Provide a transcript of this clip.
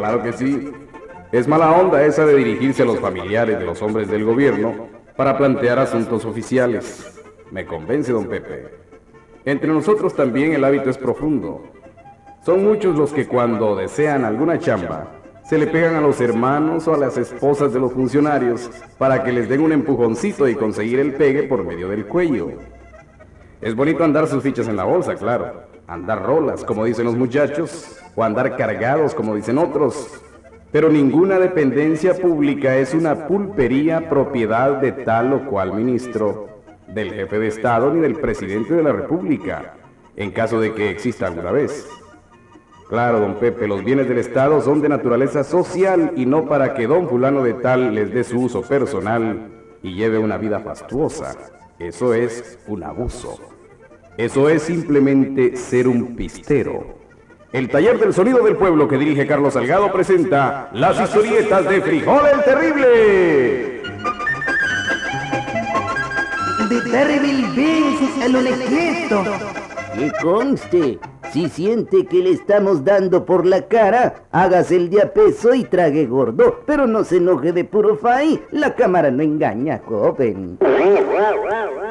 claro que sí. Es mala onda esa de dirigirse a los familiares de los hombres del gobierno para plantear asuntos oficiales. Me convence, don Pepe. Entre nosotros también el hábito es profundo. Son muchos los que cuando desean alguna chamba, se le pegan a los hermanos o a las esposas de los funcionarios para que les den un empujoncito y conseguir el pegue por medio del cuello. Es bonito andar sus fichas en la bolsa, claro. Andar rolas, como dicen los muchachos, o andar cargados, como dicen otros. Pero ninguna dependencia pública es una pulpería propiedad de tal o cual ministro, del jefe de Estado ni del presidente de la República, en caso de que exista alguna vez. Claro, don Pepe, los bienes del Estado son de naturaleza social y no para que don fulano de tal les dé su uso personal y lleve una vida fastuosa. Eso es un abuso. Eso es simplemente ser un pistero. El taller del sonido del pueblo que dirige Carlos Salgado presenta las historietas de Frijol el Terrible. The Terrible Beast, el Olequeto. Que conste, si siente que le estamos dando por la cara, hágase el de a peso y trague gordo, pero no se enoje de puro fai, la cámara no engaña, joven.